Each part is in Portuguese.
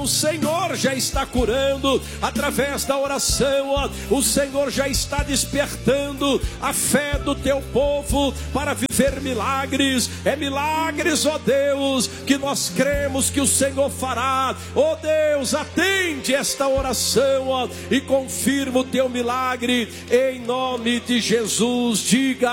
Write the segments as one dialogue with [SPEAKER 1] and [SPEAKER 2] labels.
[SPEAKER 1] o Senhor já está curando, através da oração, ó, o Senhor já está despertando a fé do teu povo para viver milagres. É milagres, ó Deus, que nós cremos que o Senhor fará. Ó Deus, atende esta oração, ó, e confirma o teu milagre, em nome de Jesus. Diga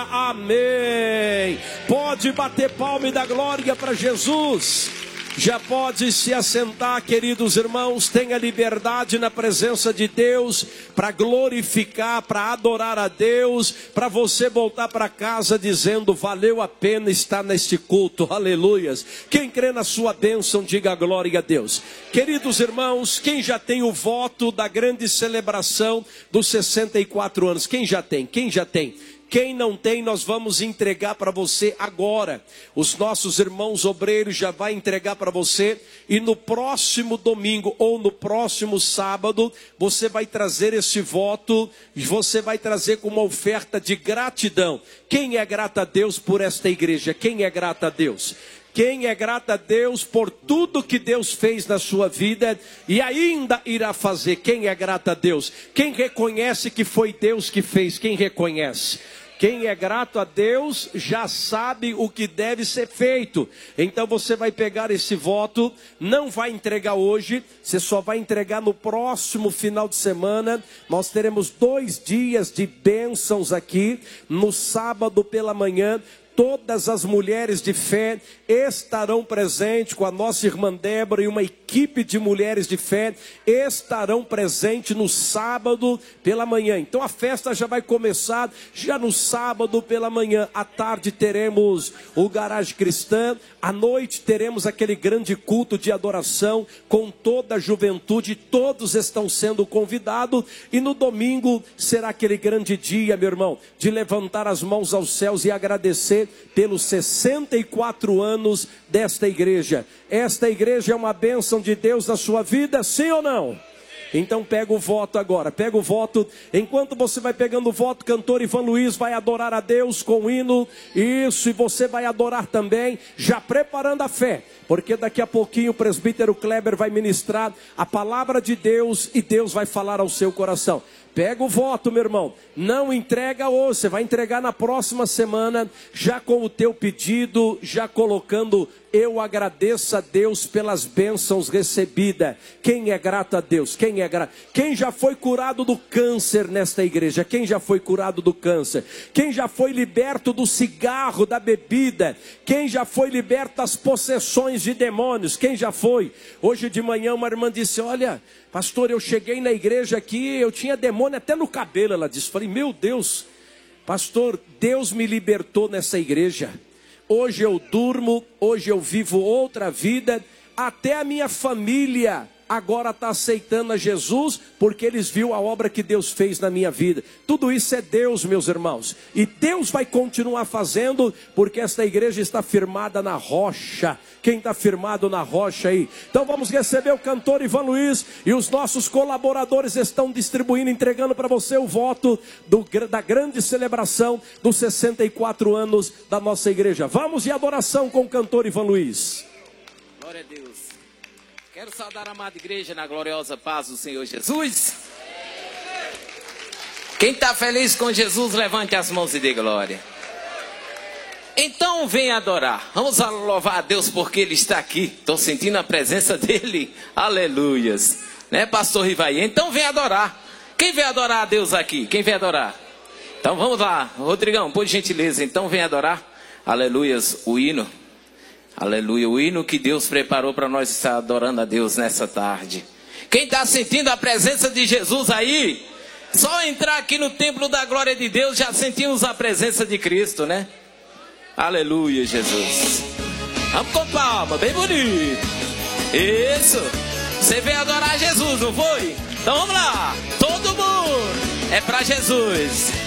[SPEAKER 1] amém. Pode bater palma e dar glória para Jesus. Já pode se assentar, queridos irmãos. Tenha liberdade na presença de Deus para glorificar, para adorar a Deus, para você voltar para casa dizendo: valeu a pena estar neste culto. Aleluias. Quem crê na sua bênção, diga glória a Deus. Queridos irmãos, quem já tem o voto da grande celebração dos 64 anos? Quem já tem? Quem já tem? Quem não tem, nós vamos entregar para você agora. Os nossos irmãos obreiros já vai entregar para você. E no próximo domingo ou no próximo sábado, você vai trazer esse voto. Você vai trazer como uma oferta de gratidão. Quem é grato a Deus por esta igreja? Quem é grato a Deus? Quem é grato a Deus por tudo que Deus fez na sua vida e ainda irá fazer? Quem é grato a Deus? Quem reconhece que foi Deus que fez? Quem reconhece? Quem é grato a Deus já sabe o que deve ser feito. Então você vai pegar esse voto, não vai entregar hoje, você só vai entregar no próximo final de semana. Nós teremos 2 dias de bênçãos aqui. No sábado pela manhã, todas as mulheres de fé estarão presentes com a nossa irmã Débora e uma equipe de mulheres de fé estarão presentes no sábado pela manhã. Então a festa já vai começar já no sábado pela manhã. À tarde teremos o Garagem Cristã, à noite teremos aquele grande culto de adoração com toda a juventude, todos estão sendo convidados. E no domingo será aquele grande dia, meu irmão, de levantar as mãos aos céus e agradecer pelos 64 anos desta igreja. Esta igreja é uma bênção de Deus na sua vida, sim ou não? Então pega o voto agora, pega o voto. Enquanto você vai pegando o voto, cantor Ivan Luiz vai adorar a Deus com o hino. Isso, e você vai adorar também, já preparando a fé, porque daqui a pouquinho o presbítero Kleber vai ministrar a palavra de Deus e Deus vai falar ao seu coração. Pega o voto, meu irmão. Não entrega hoje, você vai entregar na próxima semana, já com o teu pedido, já colocando: eu agradeço a Deus pelas bênçãos recebidas. Quem é grato a Deus? Quem é grato? Quem já foi curado do câncer nesta igreja? Quem já foi curado do câncer? Quem já foi liberto do cigarro, da bebida? Quem já foi liberto das possessões de demônios? Quem já foi? Hoje de manhã uma irmã disse: olha, pastor, eu cheguei na igreja aqui, eu tinha demônio até no cabelo. Ela disse, falei, meu Deus, pastor, Deus me libertou nessa igreja. Hoje eu durmo, hoje eu vivo outra vida, até a minha família agora está aceitando a Jesus, porque eles viram a obra que Deus fez na minha vida. Tudo isso é Deus, meus irmãos, e Deus vai continuar fazendo, porque esta igreja está firmada na rocha. Quem está firmado na rocha aí? Então vamos receber o cantor Ivan Luiz, e os nossos colaboradores estão distribuindo, entregando para você o voto da grande celebração dos 64 anos da nossa igreja. Vamos em adoração com o cantor Ivan Luiz.
[SPEAKER 2] Glória a Deus. Quero saudar a amada igreja na gloriosa paz do Senhor Jesus. Quem está feliz com Jesus, levante as mãos e dê glória. Então venha adorar. Vamos louvar a Deus porque Ele está aqui. Estou sentindo a presença dEle. Aleluias. Né, pastor Rivaí? Então venha adorar. Quem vem adorar a Deus aqui? Quem vem adorar? Então vamos lá. Rodrigão, por gentileza. Então venha adorar. Aleluias. O hino. Aleluia, o hino que Deus preparou para nós estar adorando a Deus nessa tarde. Quem está sentindo a presença de Jesus aí? Só entrar aqui no templo da glória de Deus, já sentimos a presença de Cristo, né? Aleluia, Jesus. Vamos com palma, bem bonito. Isso. Você veio adorar Jesus, não foi? Então vamos lá. Todo mundo. É para Jesus.